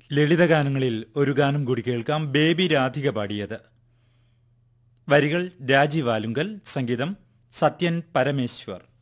ലളിതഗാനങ്ങളിൽ ഒരു ഗാനം കൂടി കേൾക്കാം. ബേബി രാധിക പാടിയത്. വരികൾ രാജീവ് ആലുങ്കൽ, സംഗീതം സത്യൻ പരമേശ്വർ.